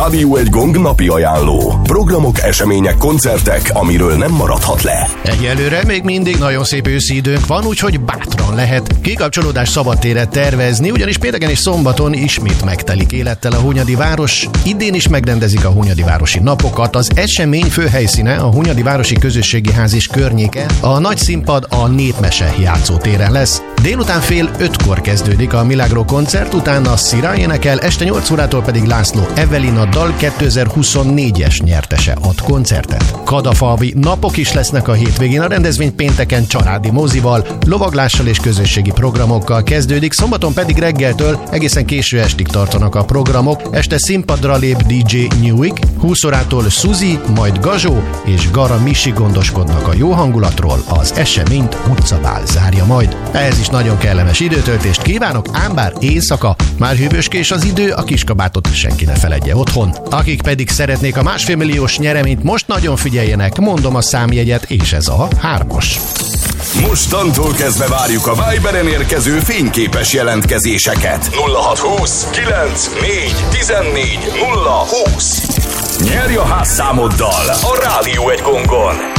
Rádió Egy Gong napi ajánló. Programok, események, koncertek, amiről nem maradhat le. Egyelőre még mindig nagyon szép őszi időnk van, úgyhogy bátran lehet kikapcsolódás szabadtéret tervezni, ugyanis pénteken és szombaton ismét megtelik élettel a Hunyadi város. Idén is megrendezik a Hunyadi városi napokat. Az esemény főhelyszíne a Hunyadi városi közösségi ház és környéke, a nagy színpad a Népmese játszótéren lesz. Délután 4:30 kezdődik a Milagro koncert, utána Szira énekel, este 8 órától pedig László Evelyn, a Dal 2024-es nyertese ad koncertet. Kadafalvi napok is lesznek a hétvégén, a rendezvény pénteken családi mozival, lovaglással és közösségi programokkal kezdődik, szombaton pedig reggeltől egészen késő estig tartanak a programok. Este színpadra lép DJ Newick, 20 órától Suzy, majd Gazsó és Gara Misi gondoskodnak a jó hangulatról, az eseményt utcabál zárja majd. Ehhez is nagyon kellemes időtöltést kívánok, ám bár éjszaka már hűvöskés az idő, a kiskabátot senki ne feledje otthon. Akik pedig szeretnék a 1,5 milliós nyereményt, most nagyon figyeljenek, mondom a számjegyet, és ez a 3-as. Mostantól kezdve várjuk a Viberen érkező fényképes jelentkezéseket. 0620 94 14 020. Nyerj a házszámoddal a Rádió Egy Gongon!